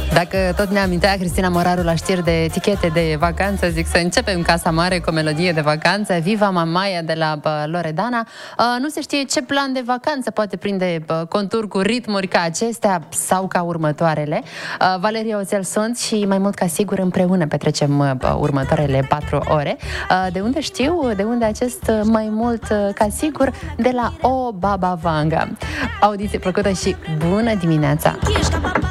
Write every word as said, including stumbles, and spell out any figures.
Dacă tot ne amintea Cristina Moraru la știri de etichete de vacanță, zic să începem Casa Mare cu o melodie de vacanță, Viva Mamaia de la Loredana. Nu se știe ce plan de vacanță poate prinde contur cu ritmuri ca acestea sau ca următoarele. Valeria Oțel sunt și mai mult ca sigur împreună petrecem următoarele patru ore. De unde știu? De unde acest mai mult ca sigur? De la O Baba Vanga. Audiție plăcută și bună dimineața!